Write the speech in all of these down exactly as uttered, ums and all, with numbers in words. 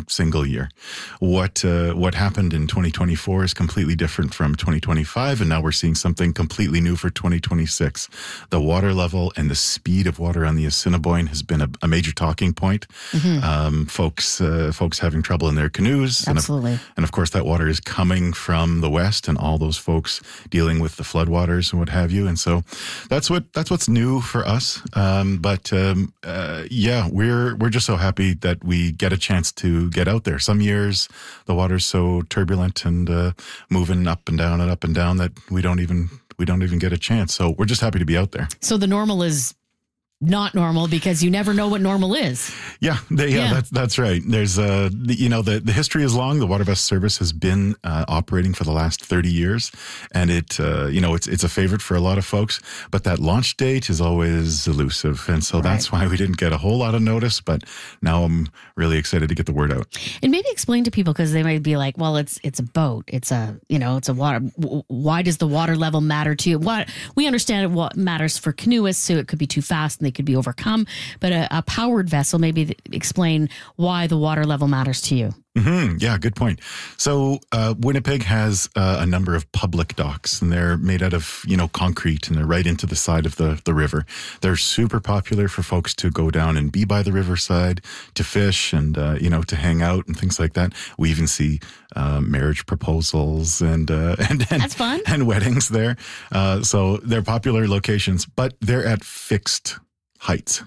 single year. What uh, what happened in twenty twenty-four is completely different from twenty twenty-five, and now we're seeing something completely new for twenty twenty-six. The water level and the speed of water on the Assiniboine has been a, a major talking point. Mm-hmm. Um, folks uh, folks having trouble in their canoes. Absolutely. And of, and of course, that water is coming from the west, and all those folks dealing with the floodwaters and what have you. And so that's what that's what's new for us. Um, but um, uh, yeah, we're we're just so happy that we get a chance to get out there. Some years the water's so turbulent and uh, moving up and down and up and down that we don't even we don't even get a chance. So we're just happy to be out there. So the normal is not normal because you never know what normal is. Yeah, they, yeah, yeah, that's that's right. There's uh, the, you know, the, the history is long. The WaterBus service has been uh, operating for the last thirty years, and it uh, you know it's it's a favorite for a lot of folks. But that launch date is always elusive, and so right. that's why we didn't get a whole lot of notice. But now I'm really excited to get the word out. And maybe explain to people, because they might be like, "Well, it's it's a boat. It's a you know it's a water. Why does the water level matter to you?" What we understand what matters for canoeists, so it could be too fast and they could be overcome. But a, a powered vessel, maybe explain why the water level matters to you. Mm-hmm. Yeah, good point. So uh, Winnipeg has uh, a number of public docks, and they're made out of, you know, concrete, and they're right into the side of the, the river. They're super popular for folks to go down and be by the riverside, to fish and, uh, you know, to hang out and things like that. We even see uh, marriage proposals and, uh, and, and, That's fun. and weddings there. Uh, so they're popular locations, but they're at fixed heights.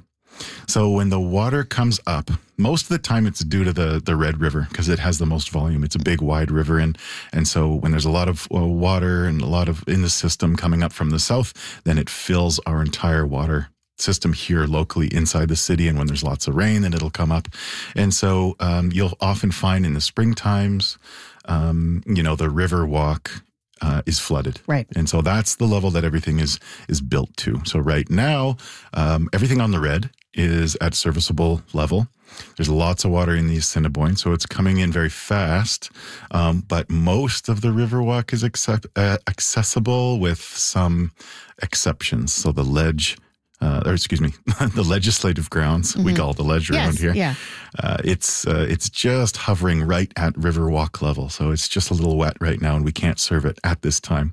So when the water comes up, most of the time it's due to the, the Red River because it has the most volume. It's a big, wide river. And, and so when there's a lot of uh, water and a lot of in the system coming up from the south, then it fills our entire water system here locally inside the city. And when there's lots of rain, then it'll come up. And so um, you'll often find in the spring times, um, you know, the river walk Uh, is flooded. Right. And so that's the level that everything is is built to. So right now, um, everything on the red is at serviceable level. There's lots of water in the Assiniboine, so it's coming in very fast. Um, but most of the Riverwalk is accept, uh, accessible with some exceptions. So the ledge, uh, or excuse me, the legislative grounds, mm-hmm. we call it the ledge yes, around here. Yeah. Uh, it's uh, it's just hovering right at Riverwalk level. So it's just a little wet right now, and we can't serve it at this time.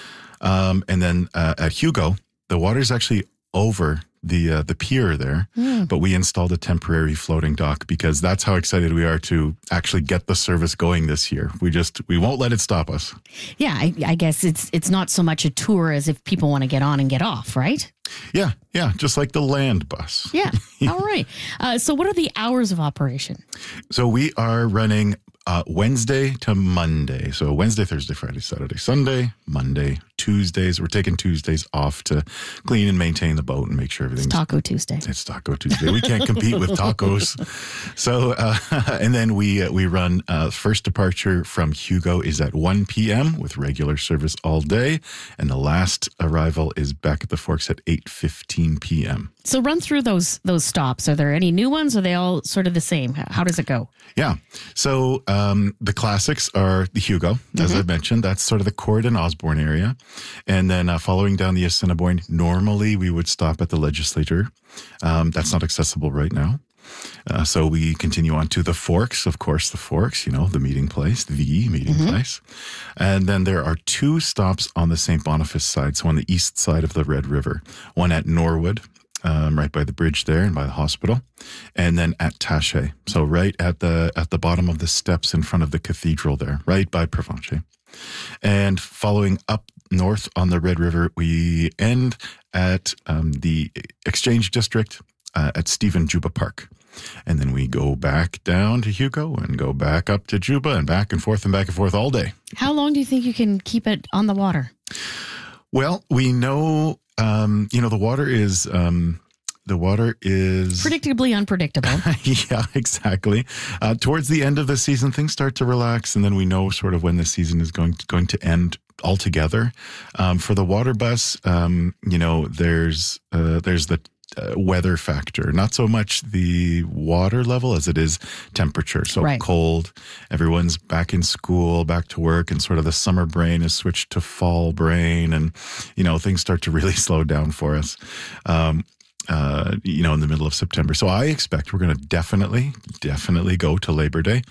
Um, and then uh, at Hugo, the water's actually over the uh, the pier there, mm. but we installed a temporary floating dock because that's how excited we are to actually get the service going this year. We just we won't let it stop us. Yeah, I, I guess it's it's not so much a tour as if people want to get on and get off, right? Yeah, yeah, just like the land bus. Yeah, all right. Uh, so what are the hours of operation? So we are running uh, Wednesday to Monday. So Wednesday, Thursday, Friday, Saturday, Sunday, Monday, Tuesdays. We're taking Tuesdays off to clean and maintain the boat and make sure everything's... It's Taco Tuesday. It's Taco Tuesday. We can't compete with tacos. So, uh, and then we uh, we run uh, first departure from Hugo is at one p.m. with regular service all day. And the last arrival is back at the Forks at eight fifteen p.m. So run through those those stops. Are there any new ones? Or are they all sort of the same? How does it go? Yeah. So um, the classics are the Hugo, as mm-hmm. I mentioned. That's sort of the Corydon Osborne area. And then uh, following down the Assiniboine, normally we would stop at the Legislature. Um, that's not accessible right now. Uh, so we continue on to the Forks, of course, the Forks, you know, the meeting place, the meeting mm-hmm. place. And then there are two stops on the Saint Boniface side, so on the east side of the Red River. One at Norwood, um, right by the bridge there and by the hospital, and then at Taché, so right at the at the bottom of the steps in front of the cathedral there, right by Provencher. And following up north on the Red River, we end at um, the Exchange District uh, at Stephen Juba Park. And then we go back down to Hugo and go back up to Juba and back and forth and back and forth all day. How long do you think you can keep it on the water? Well, we know, um, you know, the water is... Um, The water is... predictably unpredictable. Yeah, exactly. Uh, towards the end of the season, things start to relax, and then we know sort of when the season is going to, going to end altogether. Um, for the water bus, um, you know, there's uh, there's the uh, weather factor, not so much the water level as it is temperature. So right. cold, everyone's back in school, back to work, and sort of the summer brain is switched to fall brain, and, you know, things start to really slow down for us. Um Uh, you know, in the middle of September. So I expect we're going to definitely, definitely go to Labor Day.